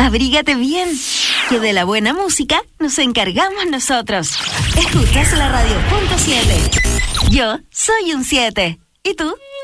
Abrígate bien, que de la buena música nos encargamos nosotros. Escuchas la radio .7. Yo soy un 7. ¿Y tú?